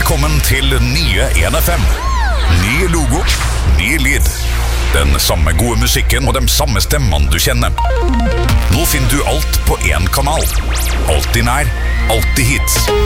Velkommen til nye 1FM. Ny logo, ny lyd. Den samme gode musikken og de samme stemmene du kjenner. Nå finner du alt på en kanal. Alltid nær, alltid hits.